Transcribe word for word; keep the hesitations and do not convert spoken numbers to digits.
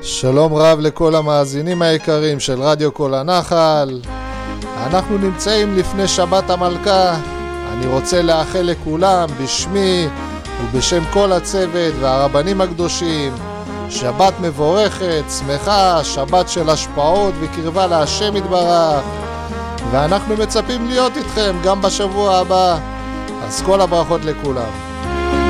שלום רב לכל המאזינים היקרים של רדיו כל הנחל. אנחנו נמצאים לפני שבת המלכה. אני רוצה לאחל לכולם בשמי ובשם כל הצוות והרבנים הקדושים שבת מבורכת, שמחה, שבת של השפעות וקרבה להשם יתברך, ואנחנו מצפים להיות איתכם גם בשבוע הבא. אז כל הברכות לכולם.